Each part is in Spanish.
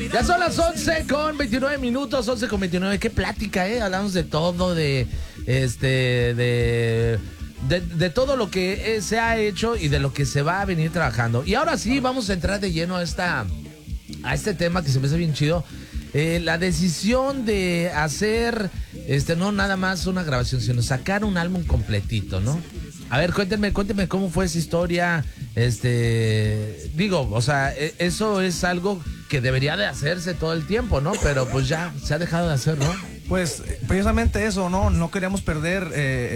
Ya son las 11 con 29 minutos, 11 con 29. Qué plática, hablamos de todo, de todo lo que se ha hecho y de lo que se va a venir trabajando. Y ahora sí, vamos a entrar de lleno a este tema que se me hace bien chido. La decisión de hacer, no nada más una grabación, sino sacar un álbum completito, ¿no? A ver, cuéntenme cómo fue esa historia. O sea, eso es algo que debería de hacerse todo el tiempo, ¿no? Pero pues ya se ha dejado de hacer, ¿no? Pues precisamente eso, ¿no? No queríamos perder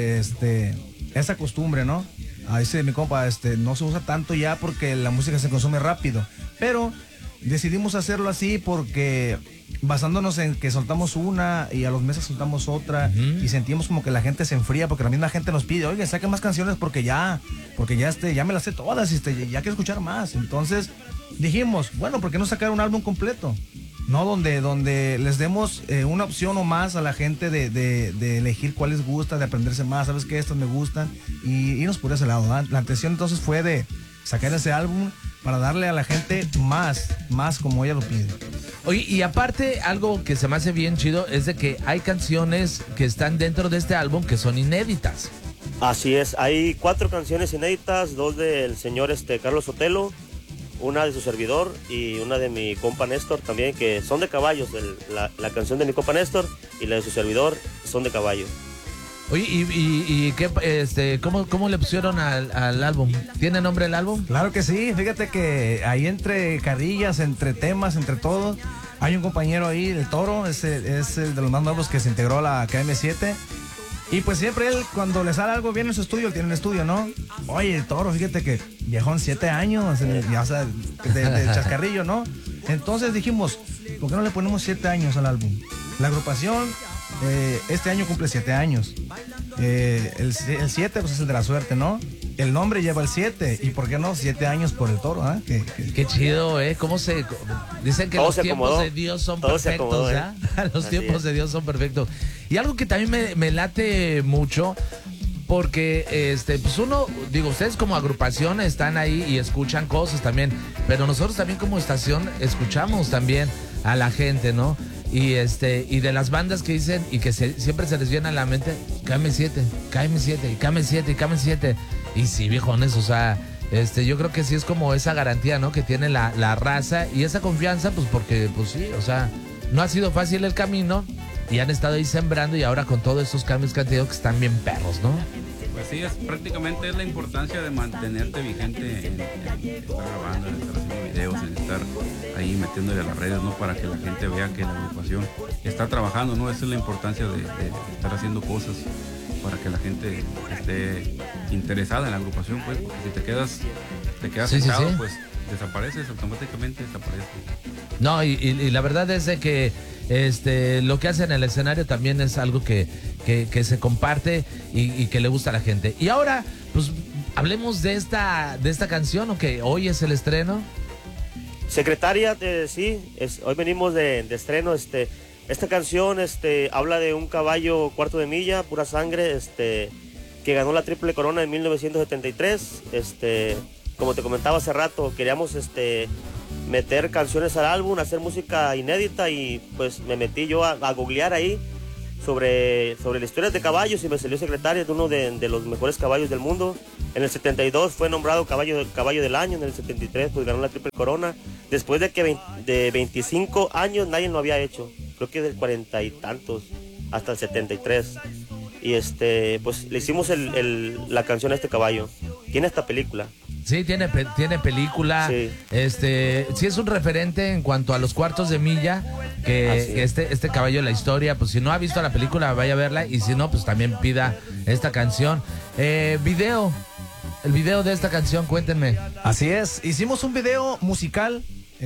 esa costumbre, ¿no? A dice mi compa, no se usa tanto ya porque la música se consume rápido. Pero decidimos hacerlo así porque basándonos en que soltamos una y a los meses soltamos otra y sentimos como que la gente se enfría porque la misma gente nos pide, oye, saquen más canciones porque ya me las sé todas y ya quiero escuchar más. Entonces dijimos, bueno, ¿por qué no sacar un álbum completo? No, donde les demos una opción o más a la gente de elegir cuál les gusta, de aprenderse más, sabes que estas me gustan y irnos por ese lado, ¿verdad? La intención entonces fue de sacar ese álbum para darle a la gente más como ella lo pide. Oye, y aparte, algo que se me hace bien chido es de que hay canciones que están dentro de este álbum que son inéditas. Así es, hay 4 canciones inéditas, 2 del señor Carlos Sotelo, una de su servidor y una de mi compa Néstor también, que son de caballos. La canción de mi compa Néstor y la de su servidor son de caballos. Oye, ¿y qué, cómo le pusieron al álbum? ¿Tiene nombre el álbum? Claro que sí, fíjate que ahí entre carrillas, entre temas, entre todo, hay un compañero ahí, el Toro, es el de los más nuevos que se integró a la KM7. Y pues siempre él, cuando le sale algo bien en su estudio, tiene un estudio, ¿no? Oye, el Toro, fíjate que viajó en 7 años, ya, o sea, de chascarrillo, ¿no? Entonces dijimos, ¿por qué no le ponemos 7 años al álbum? La agrupación este año cumple 7 años. El 7 pues es el de la suerte, ¿no? El nombre lleva el 7. ¿Y por qué no? 7 años por el Toro, ¿eh? Qué chido, ¿eh? Dicen que los tiempos de Dios son perfectos, ¿ya? Los tiempos de Dios son perfectos. Y algo que también me late mucho, porque pues ustedes como agrupación están ahí y escuchan cosas también, pero nosotros también como estación escuchamos también a la gente, ¿no? Y de las bandas que dicen y que siempre se les viene a la mente, KM7, KM7, KM7, KM7. Y sí, viejones, o sea, yo creo que sí es como esa garantía, ¿no? Que tiene la raza y esa confianza, pues porque, pues sí, o sea, no ha sido fácil el camino y han estado ahí sembrando y ahora con todos estos cambios que han tenido que están bien perros, ¿no? Pues sí, prácticamente es la importancia de mantenerte vigente en estar grabando, en estar haciendo videos, en estar ahí metiéndole a las redes, ¿no? Para que la gente vea que la agrupación está trabajando, ¿no? Esa es la importancia de estar haciendo cosas para que la gente esté interesada en la agrupación, pues, porque si te quedas sentado, pues desapareces, automáticamente desapareces. No, y la verdad es de que lo que hace en el escenario también es algo que se comparte y que le gusta a la gente. Y ahora, pues, hablemos de esta canción, ¿o que hoy es el estreno? Secretaria, sí, hoy venimos de estreno. Esta canción habla de un caballo cuarto de milla, pura sangre, que ganó la Triple Corona en 1973. Como te comentaba hace rato, queríamos meter canciones al álbum, hacer música inédita, y pues me metí yo a googlear ahí sobre la historia de caballos y me salió Secretaria, de uno de los mejores caballos del mundo. En el 72 fue nombrado caballo del año, en el 73 pues ganó la Triple Corona, después de que de 25 años nadie lo había hecho, creo que del 40 y tantos hasta el 73. Y pues le hicimos la canción a este caballo. Tiene esta película. Sí, tiene película. Sí. Sí es un referente en cuanto a los cuartos de milla, que este caballo de la historia, pues si no ha visto la película, vaya a verla, y si no, pues también pida esta canción. El video de esta canción, cuéntenme. Así es, hicimos un video musical,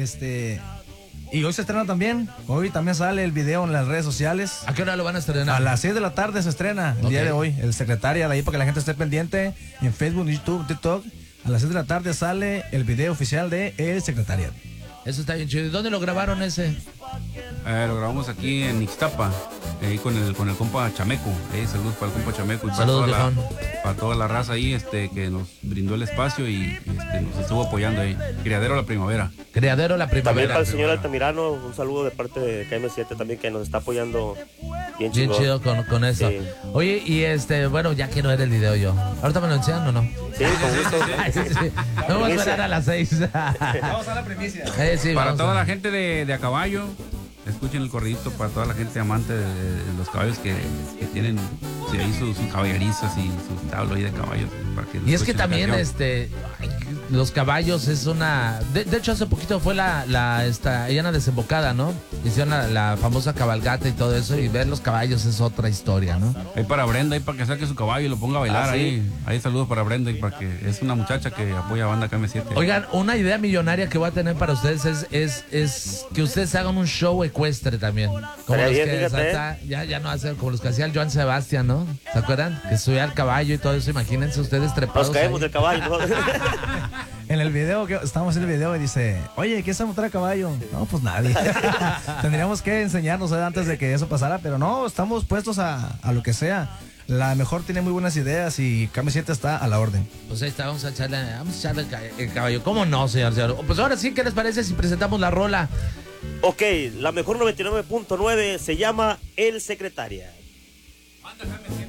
y hoy se estrena también. Hoy también sale el video en las redes sociales. ¿A qué hora lo van a estrenar? A las 6 de la tarde se estrena el día de hoy. El Secretaria, de ahí para que la gente esté pendiente en Facebook, YouTube, TikTok. A las 6 de la tarde sale el video oficial de El Secretariat. Eso está bien chido. ¿Y dónde lo grabaron ese? Lo grabamos aquí en Ixtapa. con el compa Chameco. Saludos para el compa Chameco y para toda la raza ahí que nos brindó el espacio y nos estuvo apoyando ahí. Criadero La Primavera. Criadero La Primavera. También para el señor Altamirano, un saludo de parte de KM7 también, que nos está apoyando bien chido con eso. Sí. Oye, y bueno, ya quiero ver el video yo. ¿Ahorita me lo enseñan o no? Sí, con gusto. Sí. No vamos a esperar a las 6. Vamos a la primicia. Para toda la gente de a caballo, escuchen el corridito. Para toda la gente amante de los caballos que tienen ahí sus caballerizas y su tablo ahí de caballos. Y es que también los caballos es una... De hecho, hace poquito fue ella desembocada, ¿no? Hicieron la famosa cabalgata y todo eso, y ver los caballos es otra historia, ¿no? Ahí para Brenda, ahí para que saque su caballo y lo ponga a bailar. ¿Sí? Ahí saludos para Brenda, y para que es una muchacha que apoya a Banda KM7. Oigan, una idea millonaria que voy a tener para ustedes es que ustedes hagan un show ecuestre también. Como los que ya no hacen, como los que hacía el Joan Sebastián, ¿no? ¿Se acuerdan? Que subía al caballo y todo eso. Imagínense ustedes trepados. Nos caemos del caballo. En el video, estamos en el video y dice, oye, ¿qué es montar a caballo? No, pues nadie. Tendríamos que enseñarnos antes de que eso pasara, pero no, estamos puestos a lo que sea. La mejor tiene muy buenas ideas y KM7 está a la orden. Pues ahí está, vamos a echarle el caballo. ¿Cómo no, señor? Pues ahora sí, ¿qué les parece si presentamos la rola? Ok, la mejor 99.9 se llama El Secretaria. Banda KM7.